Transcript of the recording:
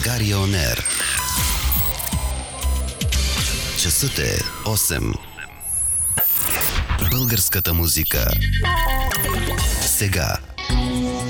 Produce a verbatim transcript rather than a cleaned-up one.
България Он Ер. Часът е осем. Българската музика. Сега.